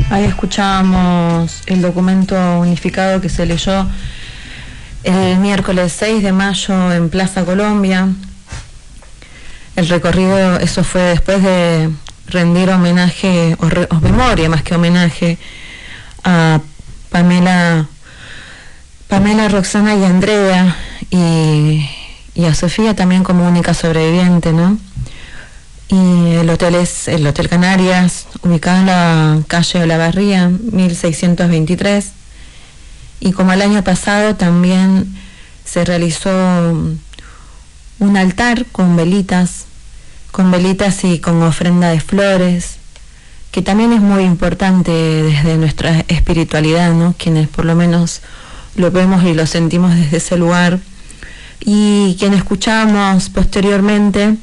Ahí escuchábamos el documento unificado que se leyó el miércoles 6 de mayo en Plaza Colombia. El recorrido, eso fue después de rendir homenaje, o memoria más que homenaje, a Pamela, Roxana y Andrea, y a Sofía también como única sobreviviente, ¿no? Y el hotel es el Hotel Canarias, ubicado en la calle Olavarría, 1623. Y como el año pasado también se realizó un altar con velitas y con ofrenda de flores, que también es muy importante desde nuestra espiritualidad, ¿no? Quienes por lo menos lo vemos y lo sentimos desde ese lugar. Y quien escuchamos posteriormente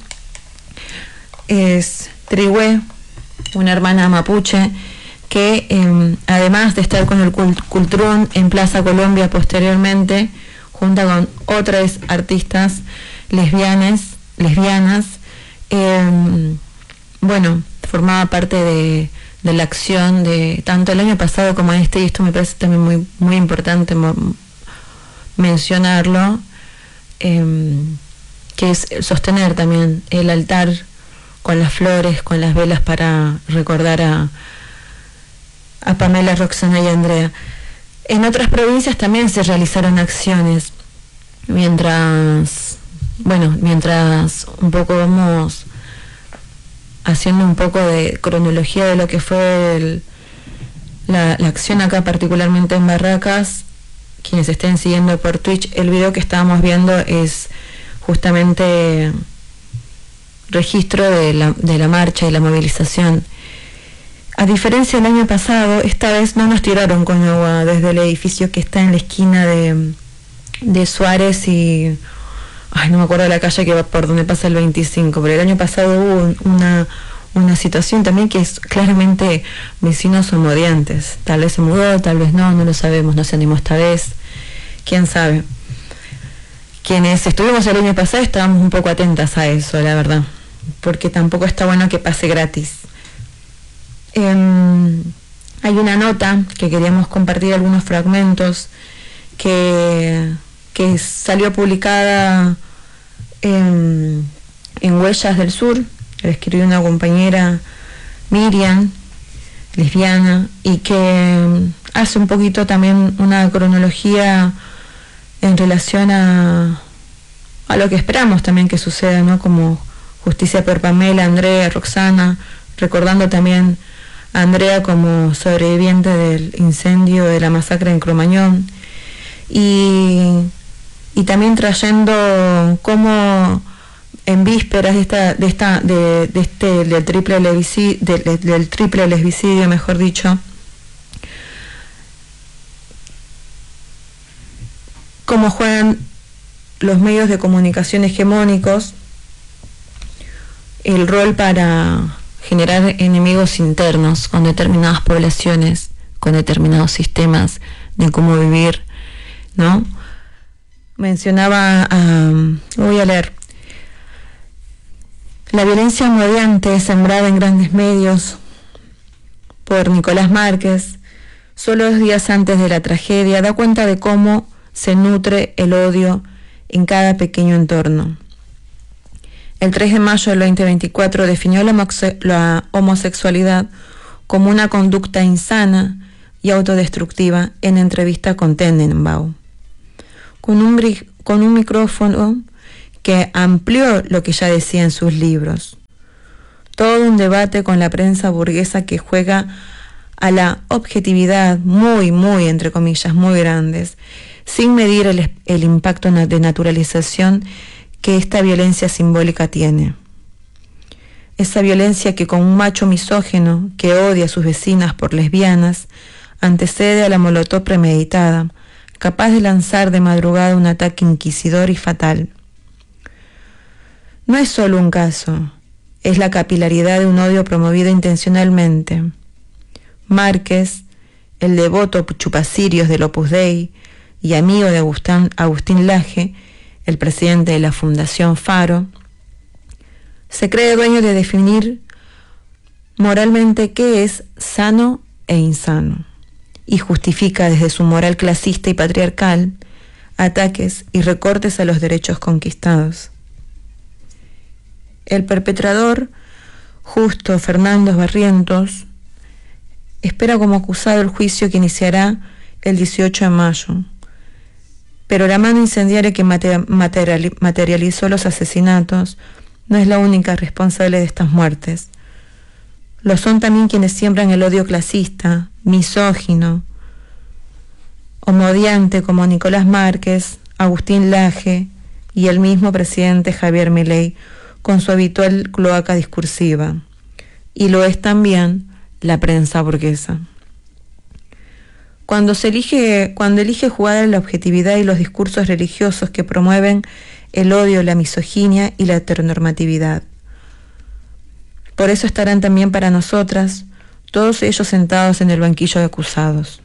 es Trihue, una hermana mapuche, que además de estar con el Cultrún en Plaza Colombia posteriormente, junto con otras artistas lesbianas, bueno, formaba parte de la acción de tanto el año pasado como este, y esto me parece también muy, muy importante mencionarlo, que es sostener también el altar con las flores, con las velas, para recordar a Pamela, Roxana y Andrea. En otras provincias también se realizaron acciones, mientras un poco vamos haciendo un poco de cronología de lo que fue la acción acá, particularmente en Barracas. Quienes estén siguiendo por Twitch, el video que estábamos viendo es justamente registro de la marcha y la movilización. A diferencia del año pasado, esta vez no nos tiraron con agua desde el edificio que está en la esquina de Suárez y... no me acuerdo de la calle que va por donde pasa el 25, pero el año pasado hubo una situación también que es claramente vecinos homodiantes. Tal vez se mudó, tal vez no lo sabemos, no se animó esta vez, quién sabe. Quienes estuvimos el año pasado estábamos un poco atentas a eso, la verdad, porque tampoco está bueno que pase gratis. Hay una nota que queríamos compartir, algunos fragmentos que salió publicada en Huellas del Sur. La escribió una compañera, Miriam, lesbiana, y que hace un poquito también una cronología en relación a lo que esperamos también que suceda, ¿no? Como justicia por Pamela, Andrea, Roxana, recordando también a Andrea como sobreviviente del incendio de la masacre en Cromañón, y también trayendo cómo en vísperas del triple lesbicidio, mejor dicho, cómo juegan los medios de comunicación hegemónicos el rol para generar enemigos internos con determinadas poblaciones, con determinados sistemas de cómo vivir, ¿no? Mencionaba, voy a leer: la violencia modiante sembrada en grandes medios por Nicolás Márquez, solo 2 días antes de la tragedia, da cuenta de cómo se nutre el odio en cada pequeño entorno. El 3 de mayo del 2024 definió la homosexualidad como una conducta insana y autodestructiva en entrevista con Tenenbaum, con un micrófono que amplió lo que ya decía en sus libros. Todo un debate con la prensa burguesa que juega a la objetividad muy, muy, entre comillas, muy grandes, sin medir el impacto de naturalización que esta violencia simbólica tiene. Esa violencia que con un macho misógino que odia a sus vecinas por lesbianas antecede a la molotov premeditada, capaz de lanzar de madrugada un ataque inquisidor y fatal. No es solo un caso, es la capilaridad de un odio promovido intencionalmente. Márquez, el devoto chupacirios del Opus Dei y amigo de Agustín Laje, el presidente de la Fundación Faro, se cree dueño de definir moralmente qué es sano e insano, y justifica desde su moral clasista y patriarcal ataques y recortes a los derechos conquistados. El perpetrador, Justo Fernández Barrientos, espera como acusado el juicio que iniciará el 18 de mayo, pero la mano incendiaria que materializó los asesinatos no es la única responsable de estas muertes. Lo son también quienes siembran el odio clasista, misógino, homodiante como Nicolás Márquez, Agustín Laje y el mismo presidente Javier Milei con su habitual cloaca discursiva. Y lo es también la prensa burguesa. Cuando elige jugar a la objetividad y los discursos religiosos que promueven el odio, la misoginia y la heteronormatividad. Por eso estarán también para nosotras, todos ellos sentados en el banquillo de acusados.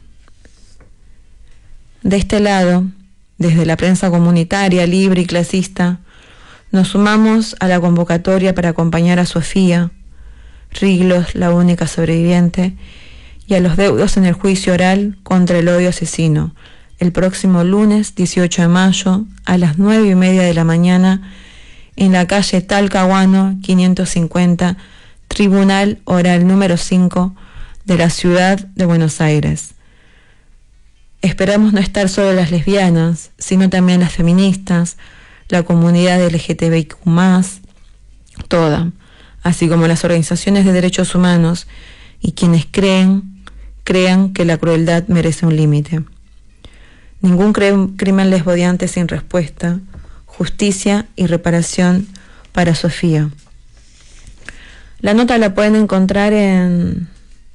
De este lado, desde la prensa comunitaria, libre y clasista, nos sumamos a la convocatoria para acompañar a Sofía Riglos, la única sobreviviente, y a los deudos en el juicio oral contra el odio asesino, el próximo lunes 18 de mayo a las 9:30 de la mañana en la calle Talcahuano 550, Tribunal Oral número 5 de la ciudad de Buenos Aires. Esperamos no estar solo las lesbianas, sino también las feministas, la comunidad LGTBIQ+, toda, así como las organizaciones de derechos humanos y quienes crean que la crueldad merece un límite. Ningún crimen lesbodiante sin respuesta, justicia y reparación para Sofía. La nota la pueden encontrar en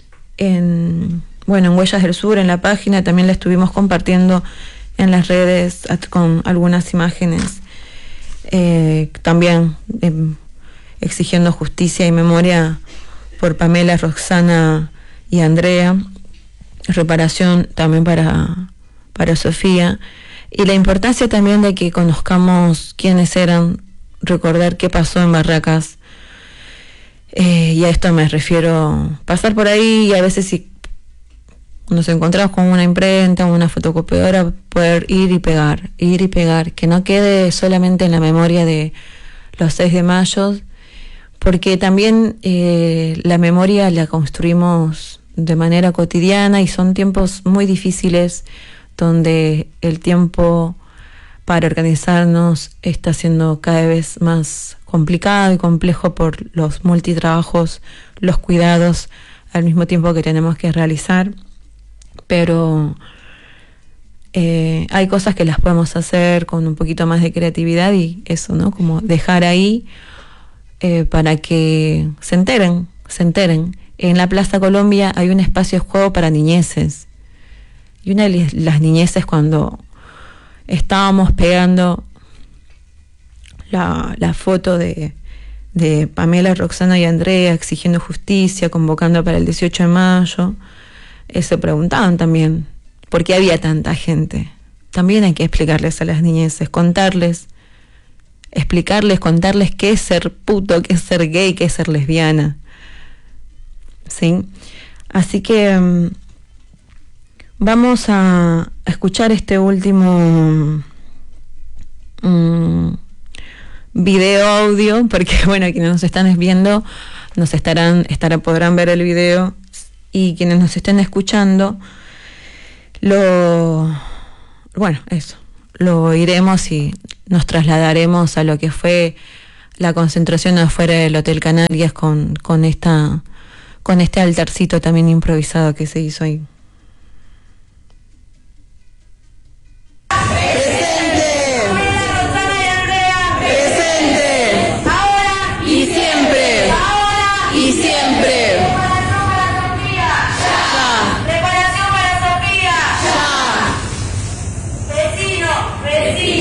Huellas del Sur, en la página. También la estuvimos compartiendo en las redes con algunas imágenes, también exigiendo justicia y memoria por Pamela, Roxana y Andrea, reparación también para Sofía, y la importancia también de que conozcamos quiénes eran, recordar qué pasó en Barracas. Y a esto me refiero, pasar por ahí y a veces si nos encontramos con una imprenta o una fotocopiadora, poder ir y pegar, que no quede solamente en la memoria de los 6 de mayo, porque también la memoria la construimos de manera cotidiana y son tiempos muy difíciles donde el tiempo para organizarnos está siendo cada vez más complicado y complejo por los multitrabajos, los cuidados al mismo tiempo que tenemos que realizar, pero hay cosas que las podemos hacer con un poquito más de creatividad y eso, ¿no? Como dejar ahí para que se enteren. En la Plaza Colombia hay un espacio de juego para niñeces, y una de las niñeces, cuando estábamos pegando la foto de Pamela, Roxana y Andrea exigiendo justicia, convocando para el 18 de mayo, se preguntaban también por qué había tanta gente. También hay que explicarles a las niñeces, contarles qué es ser puto, qué es ser gay, qué es ser lesbiana. ¿Sí? Así que vamos a escuchar este último video audio, porque bueno, quienes nos están viendo podrán ver el video, y quienes nos estén escuchando lo oiremos y nos trasladaremos a lo que fue la concentración afuera del Hotel Canarias con este altarcito también improvisado que se hizo ahí.